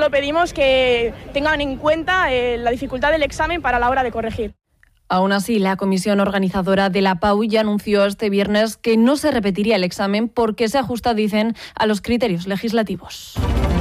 solo pedimos que tengan en cuenta la dificultad del examen para la hora de corregir. Aún así, la comisión organizadora de la PAU ya anunció este viernes que no se repetiría el examen porque se ajusta, dicen, a los criterios legislativos.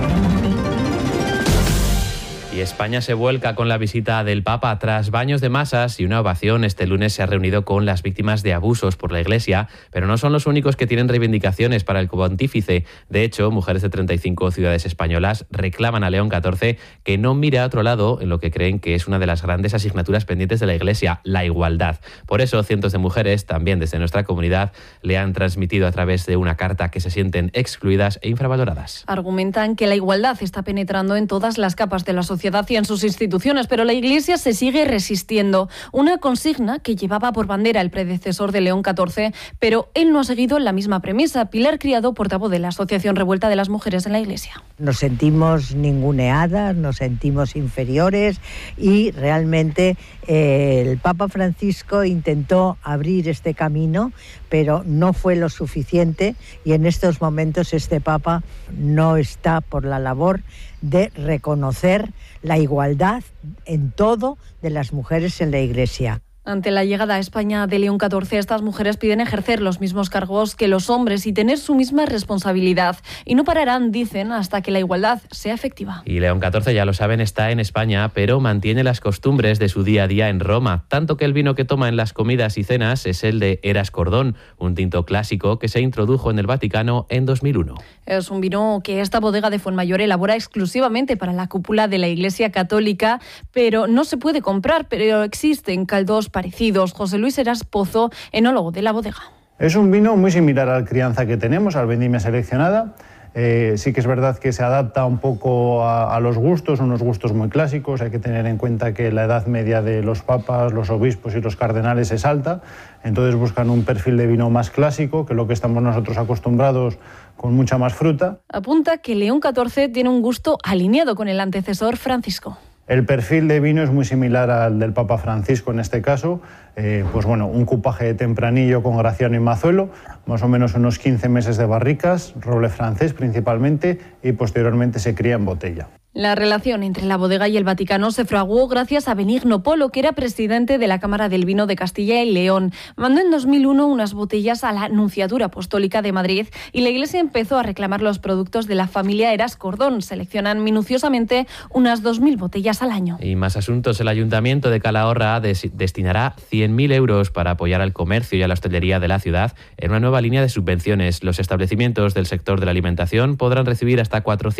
Y España se vuelca con la visita del Papa. Tras baños de masas y una ovación, este lunes se ha reunido con las víctimas de abusos por la Iglesia, pero no son los únicos que tienen reivindicaciones para el pontífice. De hecho, mujeres de 35 ciudades españolas reclaman a León XIV que no mire a otro lado en lo que creen que es una de las grandes asignaturas pendientes de la Iglesia, la igualdad. Por eso, cientos de mujeres, también desde nuestra comunidad, le han transmitido a través de una carta que se sienten excluidas e infravaloradas. Argumentan que la igualdad está penetrando en todas las capas de la sociedad y en sus instituciones, pero la Iglesia se sigue resistiendo. Una consigna que llevaba por bandera el predecesor de León XIV, pero él no ha seguido la misma premisa. Pilar Criado, portavoz de la Asociación Revuelta de las Mujeres en la Iglesia. Nos sentimos ninguneadas, nos sentimos inferiores y realmente el Papa Francisco intentó abrir este camino, pero no fue lo suficiente y en estos momentos este Papa no está por la labor de reconocer la igualdad en todo de las mujeres en la Iglesia. Ante la llegada a España de León XIV, estas mujeres piden ejercer los mismos cargos que los hombres y tener su misma responsabilidad. Y no pararán, dicen, hasta que la igualdad sea efectiva. Y León XIV, ya lo saben, está en España, pero mantiene las costumbres de su día a día en Roma. Tanto que el vino que toma en las comidas y cenas es el de Eras Cordón, un tinto clásico que se introdujo en el Vaticano en 2001. Es un vino que esta bodega de Fuenmayor elabora exclusivamente para la cúpula de la Iglesia Católica, pero no se puede comprar, pero existen caldos parecidos. José Luis Heras Pozo, enólogo de la bodega. Es un vino muy similar al crianza que tenemos, al vendimia seleccionada. Sí que es verdad que se adapta un poco a los gustos, unos gustos muy clásicos. Hay que tener en cuenta que la edad media de los papas, los obispos y los cardenales es alta, entonces buscan un perfil de vino más clásico, que lo que estamos nosotros acostumbrados, con mucha más fruta. Apunta que León XIV tiene un gusto alineado con el antecesor Francisco. El perfil de vino es muy similar al del Papa Francisco en este caso, pues bueno, un cupaje de tempranillo con Graciano y Mazuelo, más o menos unos 15 meses de barricas, roble francés principalmente, y posteriormente se cría en botella. La relación entre la bodega y el Vaticano se fraguó gracias a Benigno Polo, que era presidente de la Cámara del Vino de Castilla y León. Mandó en 2001 unas botellas a la Nunciatura Apostólica de Madrid y la Iglesia empezó a reclamar los productos de la familia Eras Cordón. Seleccionan minuciosamente unas 2.000 botellas al año. Y más asuntos. El Ayuntamiento de Calahorra destinará 100.000 euros para apoyar al comercio y a la hostelería de la ciudad en una nueva línea de subvenciones. Los establecimientos del sector de la alimentación podrán recibir hasta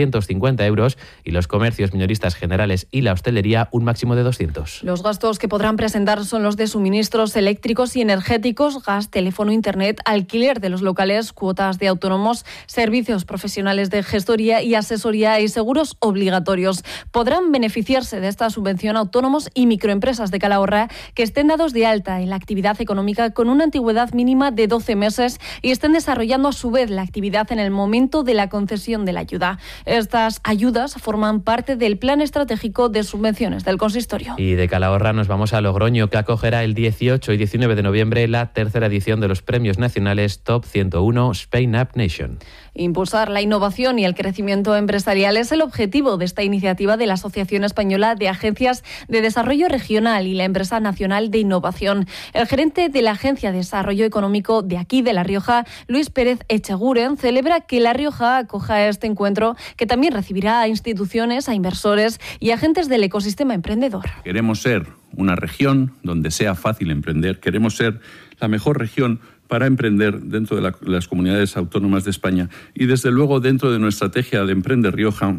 450 euros y los comercios minoristas generales y la hostelería un máximo de 200. Los gastos que podrán presentar son los de suministros eléctricos y energéticos, gas, teléfono, internet, alquiler de los locales, cuotas de autónomos, servicios profesionales de gestoría y asesoría y seguros obligatorios. Podrán beneficiarse de esta subvención autónomos y microempresas de Calahorra que estén dados de alta en la actividad económica con una antigüedad mínima de 12 meses y estén desarrollando a su vez la actividad en el momento de la concesión de la ayuda. Estas ayudas forman parte del plan estratégico de subvenciones del consistorio. Y de Calahorra nos vamos a Logroño, que acogerá el 18 y 19 de noviembre la tercera edición de los premios nacionales Top 101 Spain Up Nation. Impulsar la innovación y el crecimiento empresarial es el objetivo de esta iniciativa de la Asociación Española de Agencias de Desarrollo Regional y la Empresa Nacional de Innovación. El gerente de la Agencia de Desarrollo Económico de aquí, de La Rioja, Luis Pérez Echeguren, celebra que La Rioja acoja este encuentro, que también recibirá a instituciones, a inversores y agentes del ecosistema emprendedor. Queremos ser una región donde sea fácil emprender, queremos ser la mejor región para emprender dentro de las comunidades autónomas de España y, desde luego, dentro de nuestra estrategia de Emprende Rioja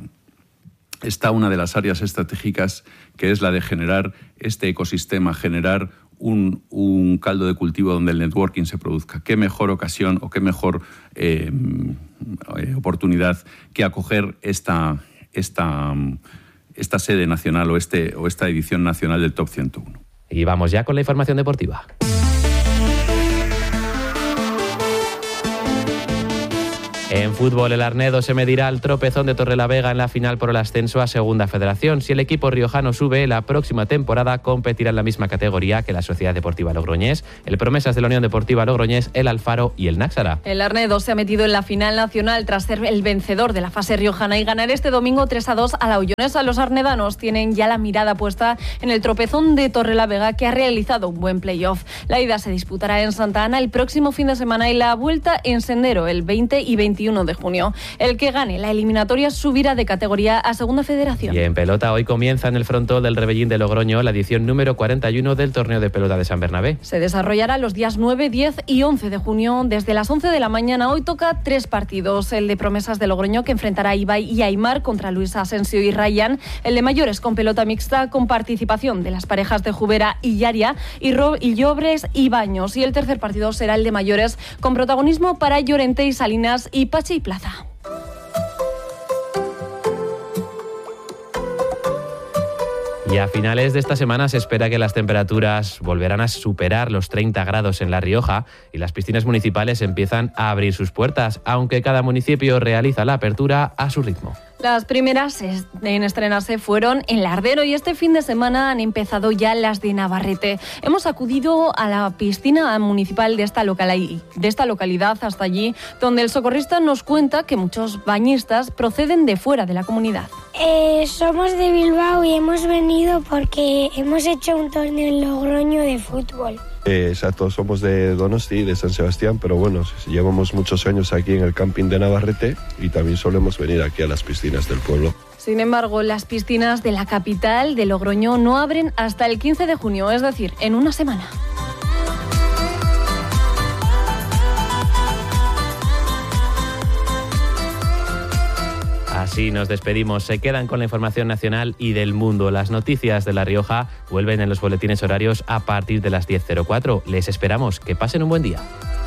está una de las áreas estratégicas, que es la de generar este ecosistema, generar un caldo de cultivo donde el networking se produzca. ¿Qué mejor ocasión o qué mejor oportunidad que acoger esta sede nacional o esta edición nacional del Top 101? Y vamos ya con la información deportiva. En fútbol, el Arnedo se medirá al Tropezón de Torrelavega en la final por el ascenso a Segunda Federación. Si el equipo riojano sube, la próxima temporada competirá en la misma categoría que la Sociedad Deportiva Logroñés, el Promesas de la Unión Deportiva Logroñés, el Alfaro y el Náxara. El Arnedo se ha metido en la final nacional tras ser el vencedor de la fase riojana y ganar este domingo 3-2 a la Ollonesa. Los arnedanos tienen ya la mirada puesta en el Tropezón de Torrelavega, que ha realizado un buen playoff. La ida se disputará en Santa Ana el próximo fin de semana y la vuelta en Sendero el 20 y 21 de junio. El que gane la eliminatoria subirá de categoría a Segunda Federación. Y en pelota, hoy comienza en el frontón del Rebellín de Logroño la edición número 41 del torneo de pelota de San Bernabé. Se desarrollará los días 9, 10 y 11 de junio desde las 11 de la mañana. Hoy toca 3 partidos. El de Promesas de Logroño, que enfrentará a Ibai y Aymar contra Luis Asensio y Ryan. El de mayores con pelota mixta con participación de las parejas de Jubera y Yaria y Llobres y Baños. Y el tercer partido será el de mayores con protagonismo para Llorente y Salinas y Pachi y Plaza. Y a finales de esta semana se espera que las temperaturas volverán a superar los 30 grados en La Rioja y las piscinas municipales empiezan a abrir sus puertas, aunque cada municipio realiza la apertura a su ritmo. Las primeras en estrenarse fueron en Lardero y este fin de semana han empezado ya las de Navarrete. Hemos acudido a la piscina municipal de esta localidad hasta allí, donde el socorrista nos cuenta que muchos bañistas proceden de fuera de la comunidad. Somos de Bilbao y hemos venido porque hemos hecho un torneo en Logroño de fútbol. Exacto, somos de Donosti, de San Sebastián, pero bueno, llevamos muchos años aquí en el camping de Navarrete y también solemos venir aquí a las piscinas del pueblo. Sin embargo, las piscinas de la capital de Logroño no abren hasta el 15 de junio, es decir, en una semana. Así nos despedimos. Se quedan con la información nacional y del mundo. Las noticias de La Rioja vuelven en los boletines horarios a partir de las 10:04. Les esperamos. Que pasen un buen día.